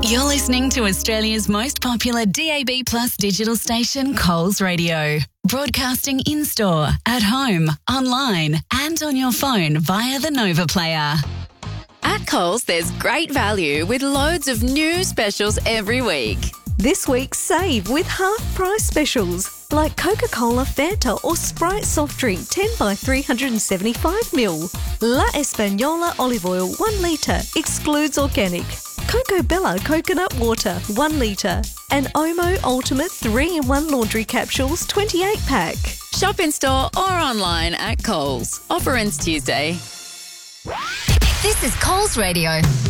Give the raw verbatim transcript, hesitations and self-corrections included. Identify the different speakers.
Speaker 1: You're listening to Australia's most popular D A B Plus digital station, Coles Radio. Broadcasting in-store, at home, online and on your phone via the Nova Player.
Speaker 2: At Coles, there's great value with loads of new specials every week.
Speaker 3: This week, save with half-price specials like Coca-Cola, Fanta or Sprite soft drink ten by three hundred seventy-five milliliters. La Española olive oil one litre, excludes organic. Coco Bella coconut water one litre. And Omo Ultimate three in one laundry capsules twenty-eight pack.
Speaker 2: Shop in store or online at Coles. Offer ends Tuesday.
Speaker 4: This is Coles Radio.